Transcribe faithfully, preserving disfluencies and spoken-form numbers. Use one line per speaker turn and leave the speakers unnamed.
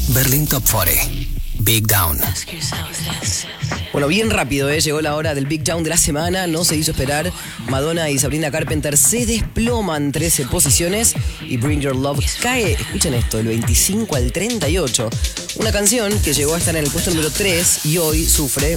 Berlín Top cuarenta. Big Down.
Bueno, bien rápido, ¿eh? Llegó la hora del Big Down de la semana, no se hizo esperar. Madonna y Sabrina Carpenter se desploman trece posiciones y Bring Your Love cae, escuchen esto, del veinticinco al treinta y ocho. Una canción que llegó a estar en el puesto número tres y hoy sufre